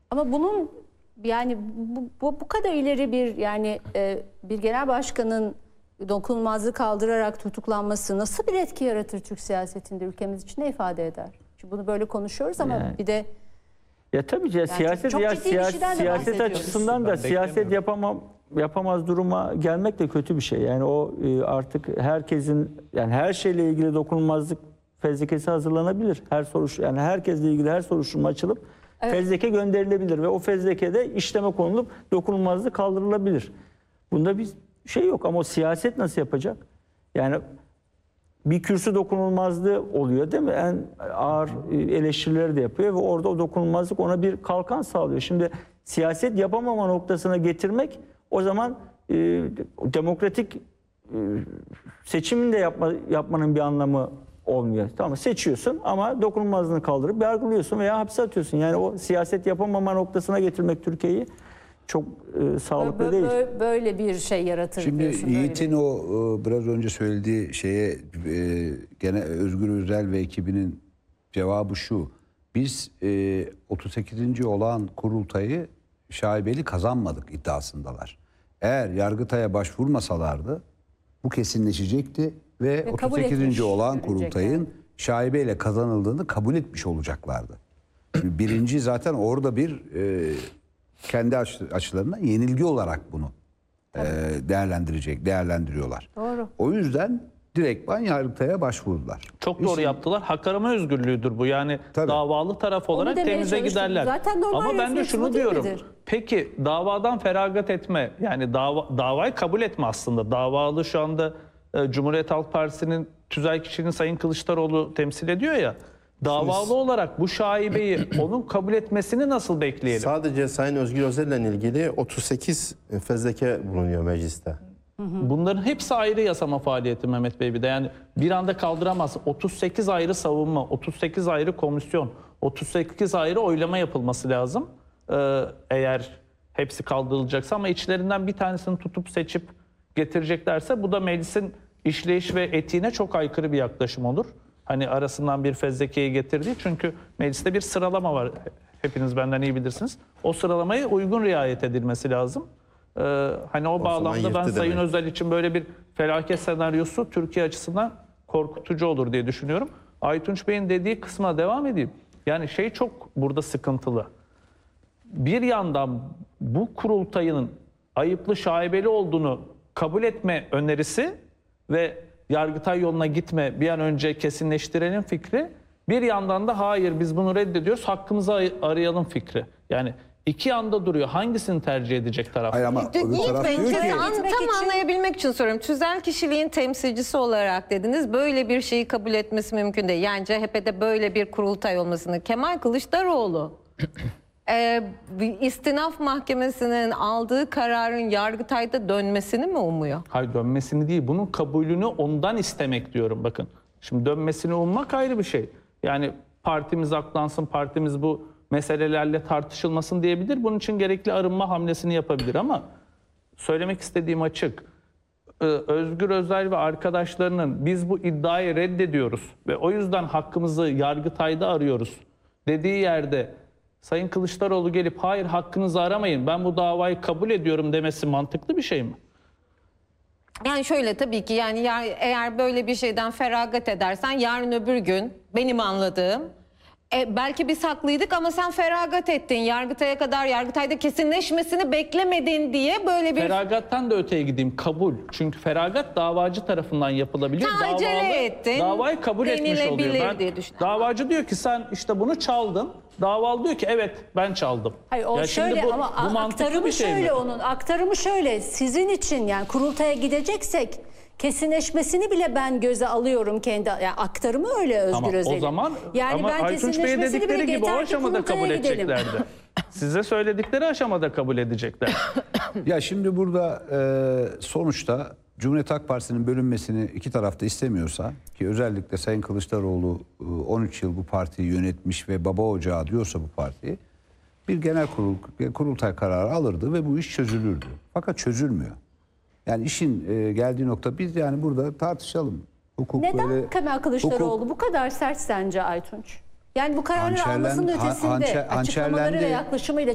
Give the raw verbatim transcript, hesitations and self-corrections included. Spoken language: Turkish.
Ama bunun yani bu, bu, bu kadar ileri bir yani e, bir genel başkanın dokunulmazlığı kaldırarak tutuklanması nasıl bir etki yaratır Türk siyasetinde, ülkemiz için ne ifade eder? Çünkü bunu böyle konuşuyoruz ama yani. bir de ya tabii ya, yani siyaset ya siyaset, siyaset açısından da ben siyaset yapamam yapamaz duruma gelmek de kötü bir şey. Yani o artık herkesin yani her şeyle ilgili dokunulmazlık fezlekesi hazırlanabilir. Her soruş yani herkesle ilgili her soruşturma açılıp evet. fezleke gönderilebilir ve o fezlekede işleme konulup dokunulmazlık kaldırılabilir. Bunda bir şey yok ama o siyaset nasıl yapacak? Yani bir kürsü dokunulmazlığı oluyor değil mi? En ağır eleştirileri de yapıyor ve orada o dokunulmazlık ona bir kalkan sağlıyor. Şimdi siyaset yapamama noktasına getirmek o zaman e, demokratik e, seçimin de yapma, yapmanın bir anlamı olmuyor. Tamam, seçiyorsun ama dokunulmazlığını kaldırıp yargılıyorsun veya hapse atıyorsun. Yani o siyaset yapamama noktasına getirmek Türkiye'yi çok e, sağlıklı böyle, değil. Böyle bir şey yaratır Şimdi diyorsun. Yiğit'in o e, biraz önce söylediği şeye e, gene Özgür Özel ve ekibinin cevabı şu. Biz e, otuz sekizinci olağan kurultayı şaibeli kazanmadık iddiasındalar. Eğer Yargıtay'a başvurmasalardı bu kesinleşecekti ve, ve otuz sekizinci olağan kurultayın şaibeyle kazanıldığını kabul etmiş olacaklardı. Şimdi birinci zaten orada bir e, kendi açılarından yenilgi olarak bunu e, değerlendirecek, değerlendiriyorlar. Doğru. O yüzden direktman Yargıtay'a başvurdular. Çok doğru yaptılar. Hak arama özgürlüğüdür bu. Yani tabii. Davalı taraf olarak temize giderler. Zaten ama ben de şunu diyorum. Midir? Peki davadan feragat etme, yani dava, davayı kabul etme aslında. Davalı şu anda e, Cumhuriyet Halk Partisi'nin tüzel kişinin Sayın Kılıçdaroğlu temsil ediyor ya. Davalı Siz, olarak bu şaibeyi onun kabul etmesini nasıl bekleyelim? Sadece Sayın Özgür Özel'le ilgili otuz sekiz fezleke bulunuyor mecliste. Bunların hepsi ayrı yasama faaliyeti Mehmet Bey bir de. Yani bir anda kaldıramaz. otuz sekiz ayrı savunma, otuz sekiz ayrı komisyon, otuz sekiz ayrı oylama yapılması lazım. Ee, eğer hepsi kaldırılacaksa ama içlerinden bir tanesini tutup seçip getireceklerse bu da meclisin işleyiş ve etiğine çok aykırı bir yaklaşım olur. Hani arasından bir fezlekeyi getirdiği, çünkü mecliste bir sıralama var. Hepiniz benden iyi bilirsiniz. O sıralamaya uygun riayet edilmesi lazım. Ee, hani o, o bağlamda ben Sayın demek. Özel için böyle bir felaket senaryosu Türkiye açısından korkutucu olur diye düşünüyorum. Aytunç Bey'in dediği kısma devam edeyim. Yani şey çok burada sıkıntılı. Bir yandan bu kurultayın ayıplı, şaibeli olduğunu kabul etme önerisi ve Yargıtay yoluna gitme, bir an önce kesinleştirelim fikri. Bir yandan da hayır biz bunu reddediyoruz, hakkımızı arayalım fikri. Yani iki yanda duruyor. Hangisini tercih edecek taraf? Hayır ama öbür taraf diyor ki... Tam, tam anlayabilmek için soruyorum. Tüzel kişiliğin temsilcisi olarak dediniz. Böyle bir şeyi kabul etmesi mümkün değil. Yani C H P'de böyle bir kurultay olmasını. Kemal Kılıçdaroğlu e, istinaf mahkemesinin aldığı kararın Yargıtay'da dönmesini mi umuyor? Hayır, dönmesini değil. Bunun kabulünü ondan istemek diyorum. Bakın şimdi dönmesini ummak ayrı bir şey. Yani partimiz aklansın, partimiz bu meselelerle tartışılmasın diyebilir. Bunun için gerekli arınma hamlesini yapabilir ama söylemek istediğim açık. Özgür Özel ve arkadaşlarının biz bu iddiayı reddediyoruz ve o yüzden hakkımızı Yargıtay'da arıyoruz dediği yerde Sayın Kılıçdaroğlu gelip hayır hakkınızı aramayın, ben bu davayı kabul ediyorum demesi mantıklı bir şey mi? Yani şöyle tabii ki, yani eğer böyle bir şeyden feragat edersen yarın öbür gün benim anladığım E, belki biz haklıydık ama sen feragat ettin. Yargıtay'a kadar, Yargıtay'da kesinleşmesini beklemedin diye böyle bir... Feragattan da öteye gideyim, kabul. Çünkü feragat davacı tarafından yapılabilir. Sen acele ettin. Davayı kabul etmiş oluyor. Ben, diye düşündüm. Davacı diyor ki sen işte bunu çaldın. Davalı diyor ki evet ben çaldım. Hayır, o ya şöyle bu, ama bu aktarımı şey şöyle mi? onun. Aktarımı şöyle. Sizin için yani kurultaya gideceksek kesinleşmesini bile ben göze alıyorum kendi, yani aktarımı öyle Özgür Özel'in. O zaman yani ama ben Aytunç Bey'e dedikleri gibi o aşamada kabul gidelim. edeceklerdi. Size söyledikleri aşamada kabul edecekler. Ya şimdi burada e, sonuçta Cumhuriyet Halk Partisi'nin bölünmesini iki tarafta istemiyorsa, ki özellikle Sayın Kılıçdaroğlu on üç yıl bu partiyi yönetmiş ve baba ocağı diyorsa bu partiyi, bir genel kurul, bir kurultay kararı alırdı ve bu iş çözülürdü. Fakat çözülmüyor. Yani işin e, geldiği nokta, biz yani burada tartışalım. Hukuk Neden böyle, Kemal Kılıçdaroğlu hukuk, bu kadar sert sence Aytunç? Yani bu kararları hançerlen, almasının ötesinde hançer, açıklamaları ve yaklaşımıyla